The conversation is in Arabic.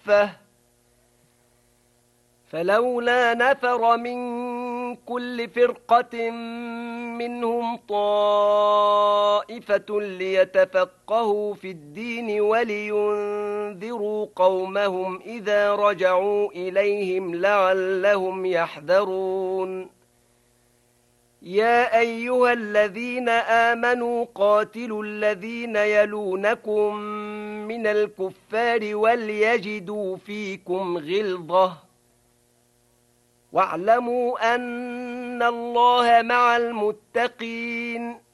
كافة فلولا نفر من كل فرقة منهم طائفة ليتفقهوا في الدين ولينذروا قومهم إذا رجعوا إليهم لعلهم يحذرون يا أيها الذين آمنوا قاتلوا الذين يلونكم من الكفار وليجدوا فيكم غلظة واعلموا أن الله مع المتقين